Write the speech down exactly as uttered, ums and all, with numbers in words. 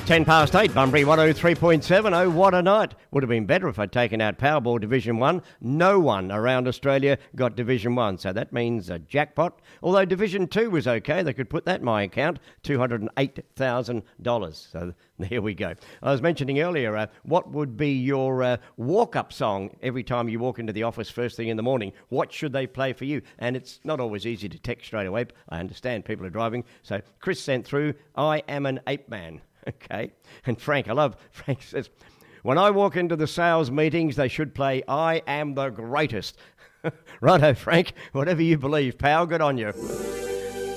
Ten past eight, Bunbury one oh three point seven. Oh, what a night. Would have been better if I'd taken out Powerball Division one. No one around Australia got Division one, so that means a jackpot. Although Division two was okay, they could put that in my account, two hundred eight thousand dollars. So there we go. I was mentioning earlier, uh, what would be your uh, walk-up song every time you walk into the office first thing in the morning? What should they play for you? And it's not always easy to text straight away. I understand people are driving. So Chris sent through, I am an ape man. Okay. And Frank, I love, Frank says, when I walk into the sales meetings, they should play I am the greatest. Righto, Frank, whatever you believe, pal, good on you.